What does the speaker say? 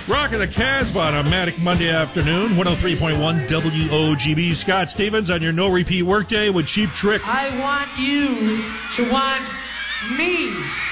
Rocking the Casbah on a Matic Monday afternoon, 103.1 WOGB. Scott Stevens on your no-repeat workday with Cheap Trick. I want you to want me.